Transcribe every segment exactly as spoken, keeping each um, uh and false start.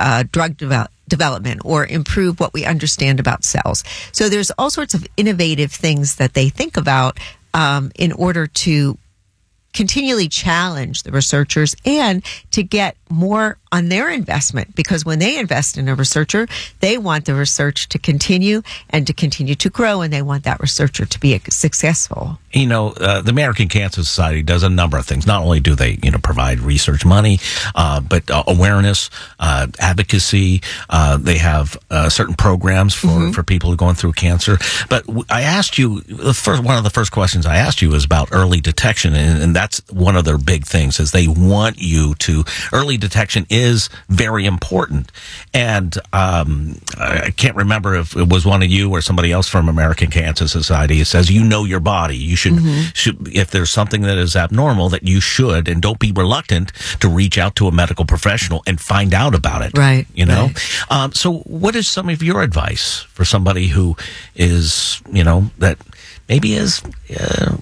uh, drug development. development or improve what we understand about cells. So there's all sorts of innovative things that they think about um, in order to continually challenge the researchers and to get more on their investment, because when they invest in a researcher, they want the research to continue and to continue to grow, and they want that researcher to be successful. You know, uh, the American Cancer Society does a number of things. Not only do they, you know, provide research money, uh, but uh, awareness, uh, advocacy. Uh, they have uh, certain programs for, mm-hmm. for people who are going through cancer. But w- I asked you, the first, one of the first questions I asked you was about early detection, and, and that's one of their big things, is they want you to, early detection is very important. And um, I can't remember if it was one of you or somebody else from American Cancer Society. It says, you know your body. You should, mm-hmm. should, if there's something that is abnormal, that you should, and don't be reluctant to reach out to a medical professional and find out about it. Right. You know? Right. Um, so what is some of your advice for somebody who is, you know, that maybe is uh,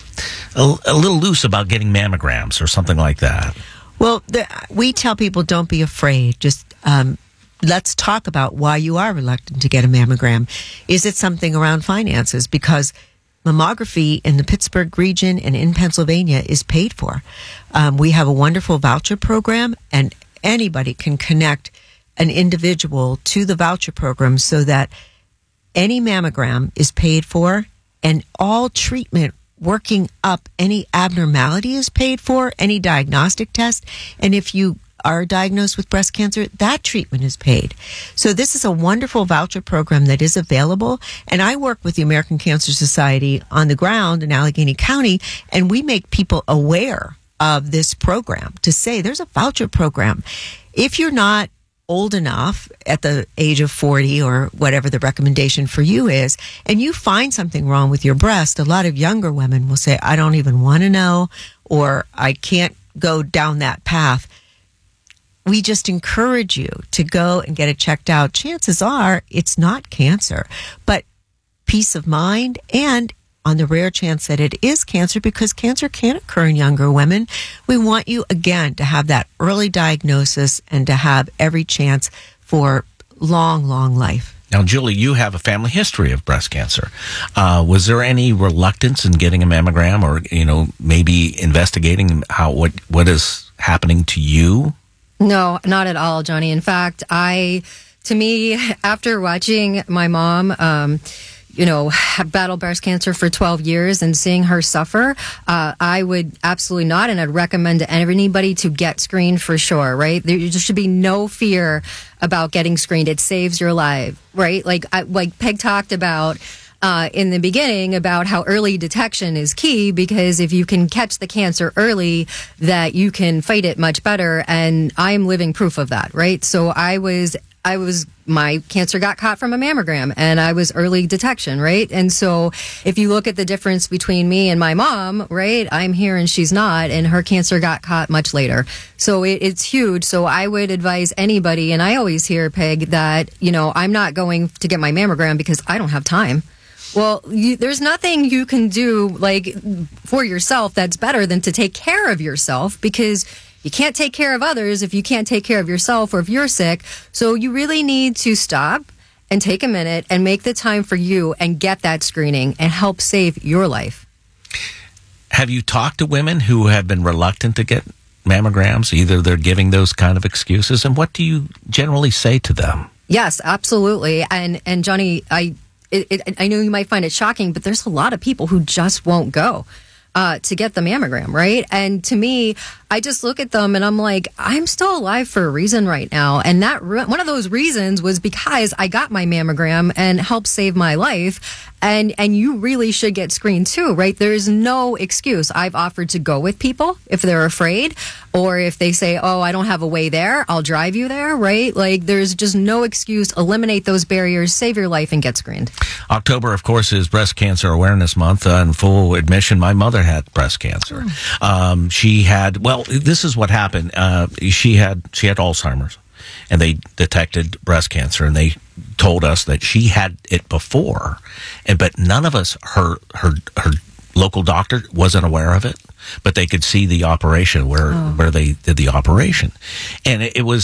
a, a little loose about getting mammograms or something like that? Well, the, we tell people, don't be afraid. Just um, let's talk about why you are reluctant to get a mammogram. Is it something around finances? Because mammography in the Pittsburgh region and in Pennsylvania is paid for. Um, we have a wonderful voucher program, and anybody can connect an individual to the voucher program so that any mammogram is paid for, and all treatment working up any abnormality is paid for, any diagnostic test. And if you are diagnosed with breast cancer, that treatment is paid. So this is a wonderful voucher program that is available. And I work with the American Cancer Society on the ground in Allegheny County, and we make people aware of this program to say there's a voucher program. If you're not old enough at the age of forty or whatever the recommendation for you is, and you find something wrong with your breast, a lot of younger women will say, I don't even want to know, or I can't go down that path. We just encourage you to go and get it checked out. Chances are it's not cancer, but peace of mind, and on the rare chance that it is cancer, because cancer can occur in younger women, we want you, again, to have that early diagnosis and to have every chance for long, long life. Now, Julie, you have a family history of breast cancer. Uh, was there any reluctance in getting a mammogram, or, you know, maybe investigating how what what is happening to you? No, not at all, Johnny. In fact, I, to me, after watching my mom, um, you know, battle breast cancer for twelve years and seeing her suffer, uh, I would absolutely not, and I'd recommend to anybody to get screened for sure, right? There should be no fear about getting screened. It saves your life, right? Like, I, like Peg talked about uh, in the beginning about how early detection is key, because if you can catch the cancer early, that you can fight it much better. And I'm living proof of that, right? So I was I was, my cancer got caught from a mammogram, and I was early detection, right? And so if you look at the difference between me and my mom, right, I'm here and she's not, and her cancer got caught much later. So it, it's huge. So I would advise anybody, and I always hear, Peg, that, you know, I'm not going to get my mammogram because I don't have time. Well, you, there's nothing you can do, like, for yourself that's better than to take care of yourself, because you can't take care of others if you can't take care of yourself or if you're sick. So you really need to stop and take a minute and make the time for you and get that screening and help save your life. Have you talked to women who have been reluctant to get mammograms? Either they're giving those kind of excuses, and what do you generally say to them? Yes, absolutely. And and Johnny, I it, it, I know you might find it shocking, but there's a lot of people who just won't go Uh, to get the mammogram, right? And to me, I just look at them and I'm like, I'm still alive for a reason right now. And that re- one of those reasons was because I got my mammogram and helped save my life. And and you really should get screened too, right? There's no excuse. I've offered to go with people if they're afraid, or if they say, oh, I don't have a way there, I'll drive you there, right? Like, there's just no excuse. Eliminate those barriers, save your life, and get screened. October, of course, is Breast Cancer Awareness Month. Uh, in full admission, my mother had breast cancer. Oh. Um, she had, well, this is what happened. Uh, she had she had Alzheimer's, and they detected breast cancer, and they told us that she had it before, and but none of us, her her her local doctor wasn't aware of it, but they could see the operation where oh. where they did the operation, and it, it was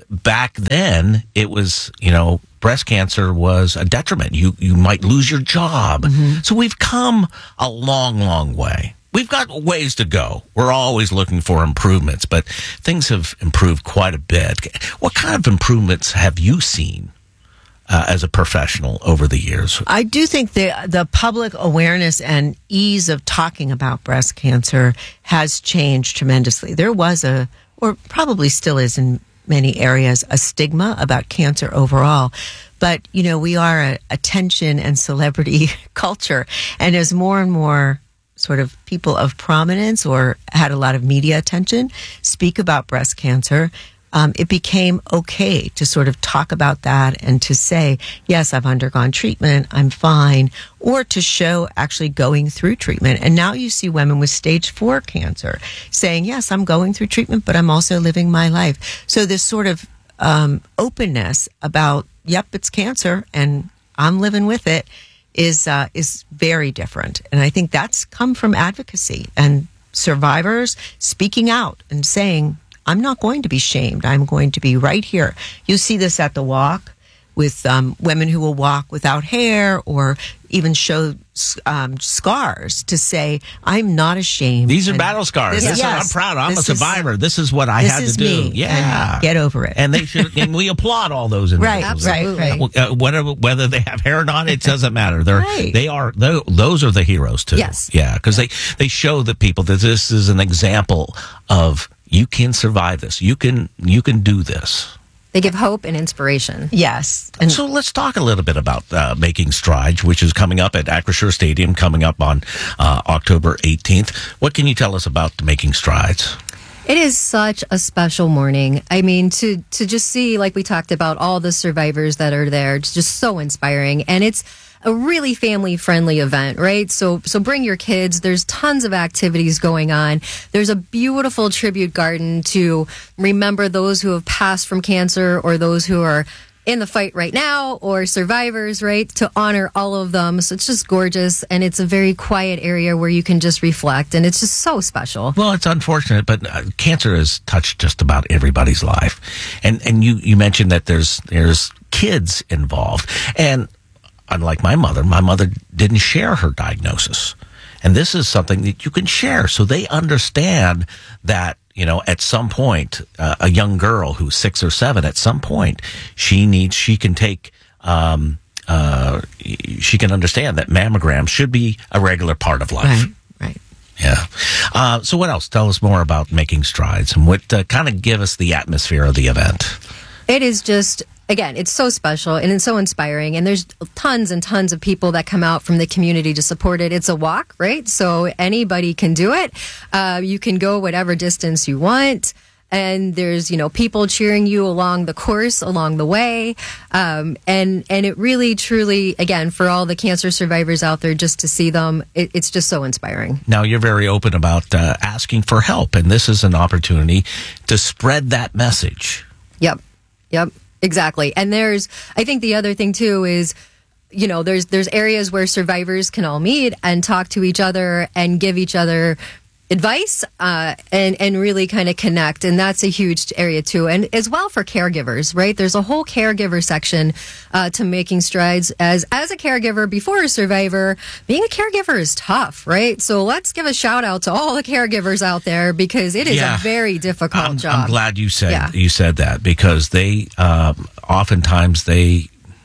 back then, it was, you know, breast cancer was a detriment. You you might lose your job. Mm-hmm. So we've come a long, long way. We've got ways to go. We're always looking for improvements, but things have improved quite a bit. What kind of improvements have you seen uh, as a professional over the years? I do think the the public awareness and ease of talking about breast cancer has changed tremendously. There was a, or probably still is in many areas, a stigma about cancer overall. But, you know, we are a attention and celebrity culture. And as more and more sort of people of prominence or had a lot of media attention speak about breast cancer, um, it became okay to sort of talk about that and to say, yes, I've undergone treatment, I'm fine, or to show actually going through treatment. And now you see women with stage four cancer saying, yes, I'm going through treatment, but I'm also living my life. So this sort of um, openness about, yep, it's cancer and I'm living with it, is uh, is very different. And I think that's come from advocacy and survivors speaking out and saying, I'm not going to be shamed. I'm going to be right here. You see this at the walk with um, women who will walk without hair or even show um, scars to say, I'm not ashamed. These are and battle scars. This, This yes, is, I'm proud. I'm a this survivor. Is, this is what I this had is to do. me, Yeah. and get over it. And they should, and we applaud all those individuals. Right, right, right. Uh, whatever, whether they have hair or not, it doesn't matter. They're, Right. they are, they, those are the heroes too. Yes. Yeah. Because they, they show the people that this is an example of you can survive this. You can, you can do this. They give hope and inspiration. Yes. And So let's talk a little bit about uh, Making Strides, which is coming up at Acrisure Stadium, coming up on uh, October eighteenth. What can you tell us about Making Strides? It is such a special morning. I mean, to to just see, like we talked about, all the survivors that are there, it's just so inspiring. And it's a really family-friendly event, right? So so bring your kids. There's tons of activities going on. There's a beautiful tribute garden to remember those who have passed from cancer or those who are in the fight right now or survivors, right? To honor all of them. So it's just gorgeous. And it's a very quiet area where you can just reflect. And it's just so special. Well, it's unfortunate, but uh, cancer has touched just about everybody's life. And and you, you mentioned that there's there's kids involved. And unlike my mother, my mother didn't share her diagnosis. And this is something that you can share so they understand that, you know, at some point, uh, a young girl who's six or seven, at some point, she needs, she can take, um, uh, she can understand that mammograms should be a regular part of life. right, right. Yeah. Uh, so what else? Tell us more about Making Strides and what uh, kind of give us the atmosphere of the event. It is just, again, it's so special and it's so inspiring. And there's tons and tons of people that come out from the community to support it. It's a walk, right? So anybody can do it. Uh, you can go whatever distance you want. And there's, you know, people cheering you along the course, along the way. Um, and, and it really, truly, again, for all the cancer survivors out there, just to see them, it, it's just so inspiring. Now, you're very open about uh, asking for help, and this is an opportunity to spread that message. Yep. Yep. Exactly. And there's, I think the other thing too is, you know, there's, there's areas where survivors can all meet and talk to each other and give each other advice, uh, and, and really kind of connect. And that's a huge area too. And as well for caregivers, right? There's a whole caregiver section, uh, to Making Strides. As, as a caregiver before a survivor, being a caregiver is tough, right? So let's give a shout out to all the caregivers out there because it is Yeah. a very difficult I'm, job. I'm glad you said Yeah. you said that because they um, oftentimes they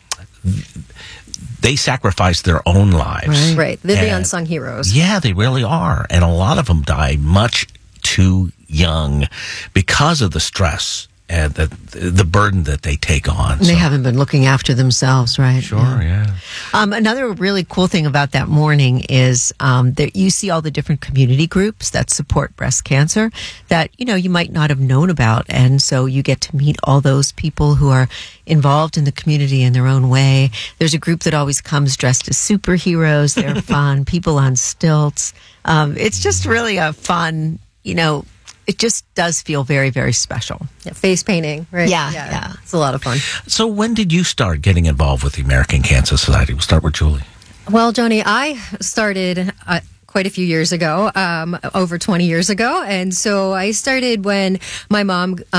they sacrifice their own lives. Right. They're the And- unsung heroes. Yeah, they really are, and a lot of them die much too young because of the stress and the the burden that they take on. And they So- haven't been looking after themselves, right? Sure, Yeah. yeah. Um, another really cool thing about that morning is um, that you see all the different community groups that support breast cancer that, you know, you might not have known about. And so you get to meet all those people who are involved in the community in their own way. There's a group that always comes dressed as superheroes. They're fun, people on stilts. Um, it's just really a fun, you know, it just does feel very, very special. Yeah, face painting, right? Yeah, yeah. It's a lot of fun. So when did you start getting involved with the American Cancer Society? We'll start with Julie. Well, Joni, I started uh, quite a few years ago, um, over twenty years ago. And so I started when my mom um,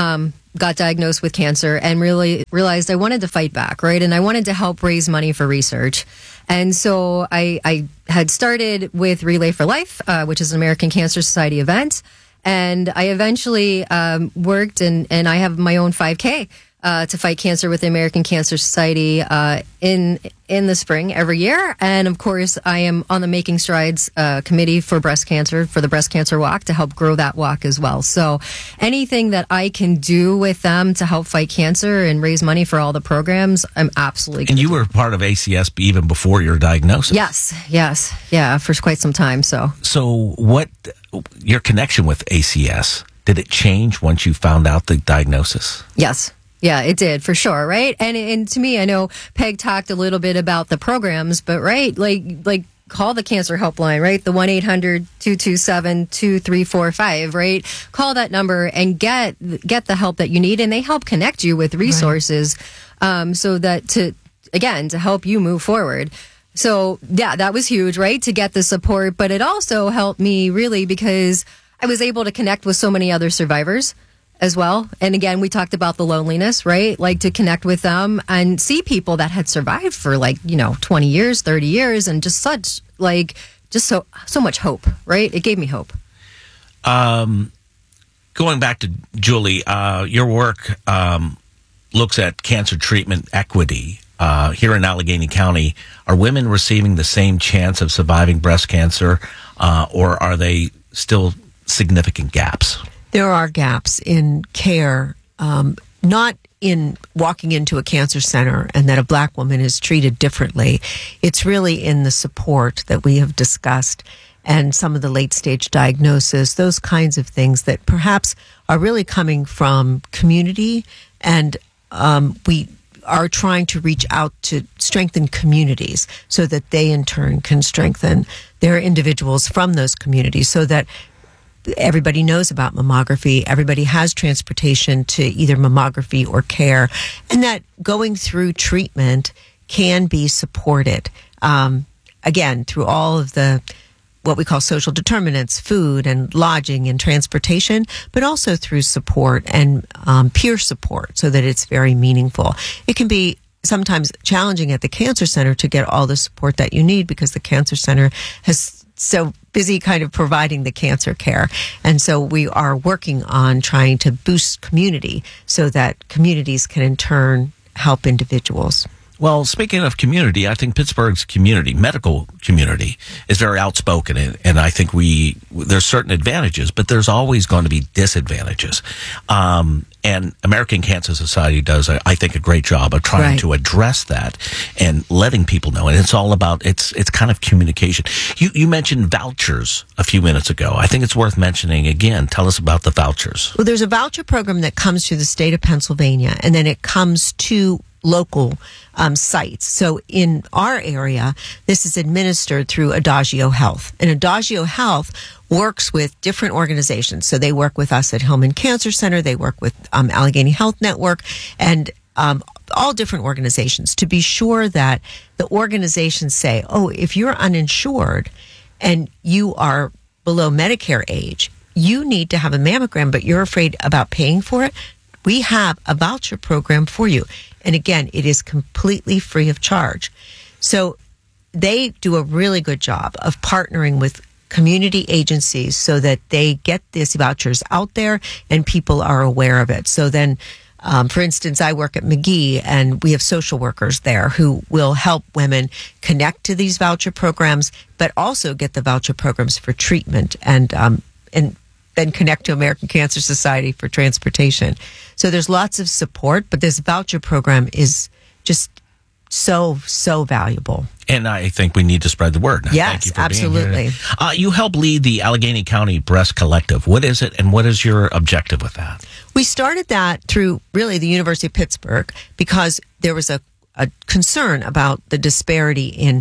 got diagnosed with cancer and really realized I wanted to fight back, right? And I wanted to help raise money for research. And so I, I had started with Relay for Life, uh, which is an American Cancer Society event. And I eventually um, worked, and, and I have my own five K uh, to fight cancer with the American Cancer Society uh, in in the spring every year. And of course, I am on the Making Strides uh, committee for breast cancer, for the breast cancer walk, to help grow that walk as well. So anything that I can do with them to help fight cancer and raise money for all the programs, I'm absolutely And you do. were part of A C S even before your diagnosis. Yes, yes, yeah, for quite some time. So So what, your connection with A C S, did it change once you found out the diagnosis? yes. Yeah, it did for sure, right? And and to me, I know Peg talked a little bit about the programs, but right, like like call the cancer helpline, right? The one eight hundred two two seven two three four five, right? Call that number and get get the help that you need, and they help connect you with resources, right. um, so that to again to help you move forward. So yeah, that was huge, right? To get the support, but it also helped me really because I was able to connect with so many other survivors as well. And again, we talked about the loneliness, right? Like to connect with them and see people that had survived for like, you know, twenty years, thirty years, and just such like, just so, so much hope, right? It gave me hope. Um, going back to Julie, uh, your work um, looks at cancer treatment equity. Uh, here in Allegheny County, are women receiving the same chance of surviving breast cancer, uh, or are they still significant gaps? There are gaps in care, um, not in walking into a cancer center and that a black woman is treated differently. It's really in the support that we have discussed and some of the late stage diagnosis, those kinds of things that perhaps are really coming from community. And um, we are trying to reach out to strengthen communities so that they in turn can strengthen their individuals from those communities so that everybody knows about mammography. Everybody has transportation to either mammography or care, and that going through treatment can be supported. Um, again, through all of the what we call social determinants, food and lodging and transportation, but also through support and um, peer support so that it's very meaningful. It can be sometimes challenging at the cancer center to get all the support that you need because the cancer center has so busy kind of providing the cancer care. And so we are working on trying to boost community so that communities can in turn help individuals. Well, speaking of community, I think Pittsburgh's community, medical community, is very outspoken, and, and I think we there's certain advantages, but there's always going to be disadvantages. Um, and American Cancer Society does, I think, a great job of trying right. to address that and letting people know. And it's all about it's it's kind of communication. You you mentioned vouchers a few minutes ago. I think it's worth mentioning again. Tell us about the vouchers. Well, there's a voucher program that comes through the state of Pennsylvania, and then it comes to local um, sites. So in our area, this is administered through Adagio Health. And Adagio Health works with different organizations. So they work with us at Hillman Cancer Center. They work with um, Allegheny Health Network and um, all different organizations to be sure that the organizations say, oh, if you're uninsured and you are below Medicare age, you need to have a mammogram, but you're afraid about paying for it. We have a voucher program for you. And again, it is completely free of charge. So they do a really good job of partnering with community agencies so that they get these vouchers out there and people are aware of it. So then, um, for instance, I work at McGee and we have social workers there who will help women connect to these voucher programs, but also get the voucher programs for treatment and, um, and, then connect to American Cancer Society for transportation. So there's lots of support, but this voucher program is just so, so valuable. And I think we need to spread the word. Yes, Thank you for absolutely. Being here. Uh, you help lead the Allegheny County Breast Collective. What is it, and what is your objective with that? We started that through really the University of Pittsburgh because there was a, a concern about the disparity in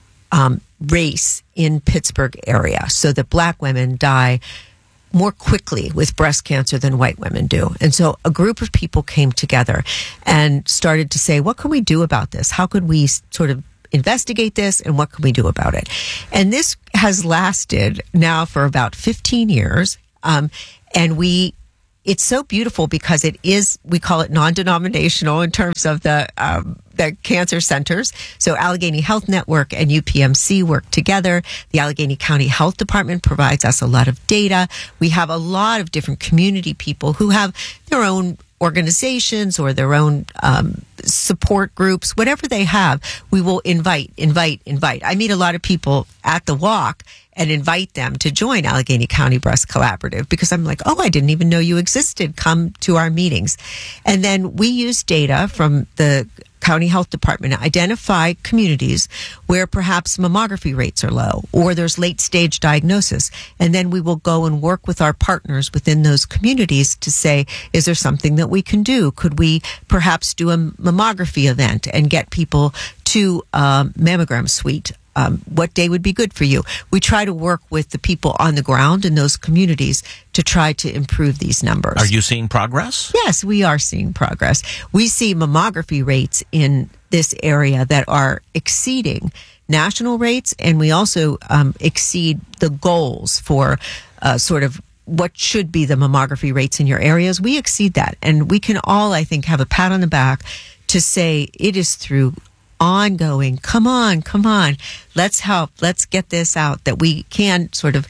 um, race in Pittsburgh area, so that black women die more quickly with breast cancer than white women do. And so a group of people came together and started to say, what can we do about this? How could we sort of investigate this and what can we do about it? And this has lasted now for about fifteen years. Um, and we it's so beautiful because it is, we call it non-denominational in terms of the, um, the cancer centers. So Allegheny Health Network and U P M C work together. The Allegheny County Health Department provides us a lot of data. We have a lot of different community people who have their own organizations or their own um, support groups, whatever they have. We will invite, invite, invite. I meet a lot of people at the walk and invite them to join Allegheny County Breast Collaborative because I'm like, oh, I didn't even know you existed. Come to our meetings. And then we use data from the County Health Department to identify communities where perhaps mammography rates are low or there's late stage diagnosis. And then we will go and work with our partners within those communities to say, is there something that we can do? Could we perhaps do a mammography event and get people to a mammogram suite? Um, what day would be good for you? We try to work with the people on the ground in those communities to try to improve these numbers. Are you seeing progress? Yes, we are seeing progress. We see mammography rates in this area that are exceeding national rates, and we also um, exceed the goals for uh, sort of what should be the mammography rates in your areas. We exceed that, and we can all, I think, have a pat on the back to say it is through ongoing, come on, come on, let's help, let's get this out, that we can sort of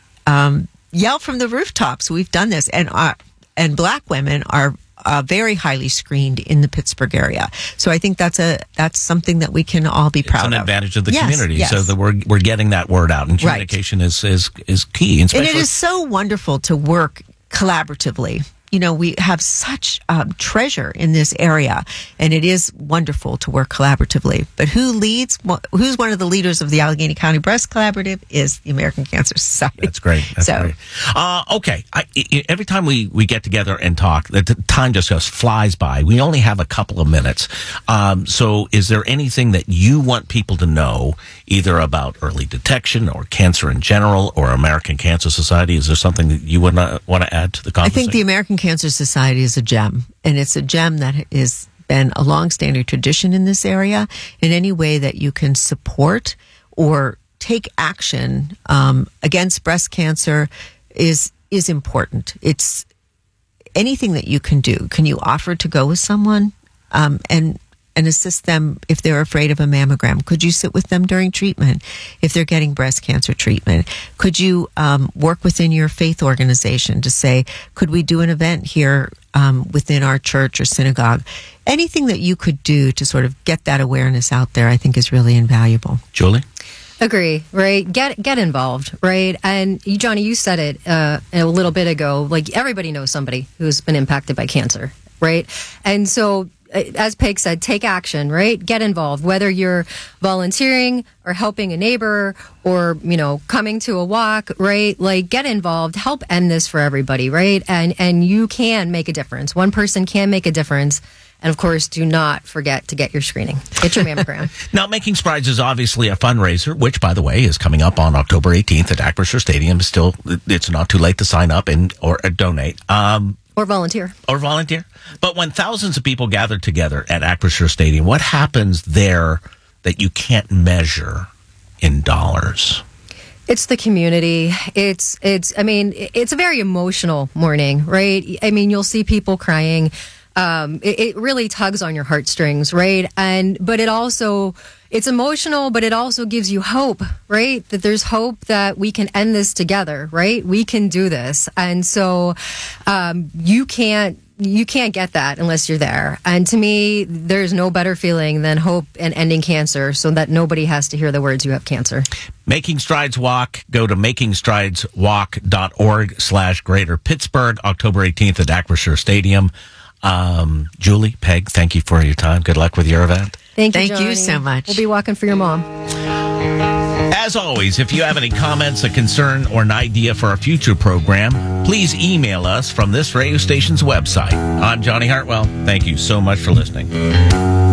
um, yell from the rooftops. We've done this, and uh, and Black women are uh, very highly screened in the Pittsburgh area. So I think that's a that's something that we can all be proud of. It's an advantage of the yes, community, yes. so that we're we're getting that word out, and communication right. is, is is key. And it is so wonderful to work collaboratively. You know, we have such um, treasure in this area, and it is wonderful to work collaboratively. But who leads, who's one of the leaders of the Allegheny County Breast Collaborative is the American Cancer Society. That's great. That's so, great. Uh, okay. I, I, every time we, we get together and talk, the time just goes flies by. We only have a couple of minutes. Um, so is there anything that you want people to know, either about early detection or cancer in general or American Cancer Society? Is there something that you would want to add to the conversation? I think the American Cancer Society is a gem, and it's a gem that has been a long-standing tradition in this area. In any way that you can support or take action um, against breast cancer is is important. It's anything that you can do. Can you offer to go with someone um, and and assist them if they're afraid of a mammogram? Could you sit with them during treatment if they're getting breast cancer treatment? Could you um, work within your faith organization to say, could we do an event here um, within our church or synagogue? Anything that you could do to sort of get that awareness out there, I think is really invaluable. Julie? Agree, right? Get get involved, right? And you, Johnny, you said it uh, a little bit ago. Like, everybody knows somebody who's been impacted by cancer, right? And so, as Peg said, take action, right? Get involved, whether you're volunteering or helping a neighbor or, you know, coming to a walk, right? Like, get involved, help end this for everybody, right? And and you can make a difference. One person can make a difference. And of course, do not forget to get your screening. Get your mammogram. Now, Making Strides is obviously a fundraiser, which, by the way, is coming up on October eighteenth at Acrisure Stadium. Still, it's not too late to sign up and or uh, donate. Um, Or volunteer. Or volunteer. But when thousands of people gather together at Acrisure Stadium, what happens there that you can't measure in dollars? It's the community. It's, it's, I mean, it's a very emotional morning, right? I mean, you'll see people crying. Um, it, it really tugs on your heartstrings, right? And, but it also, it's emotional, but it also gives you hope, right? That there's hope that we can end this together, right? We can do this. And so, um, you can't, you can't get that unless you're there. And to me, there's no better feeling than hope and ending cancer so that nobody has to hear the words you have cancer. Making Strides Walk. Go to making strides walk dot org slash Greater Pittsburgh, October eighteenth at Acrisure Stadium. Um, Julie, Peg, thank you for your time. Good luck with your event. Thank you, Thank Johnny. you so much. We'll be walking for your mom. As always, if you have any comments, a concern, or an idea for a future program, please email us from this radio station's website. I'm Johnny Hartwell. Thank you so much for listening.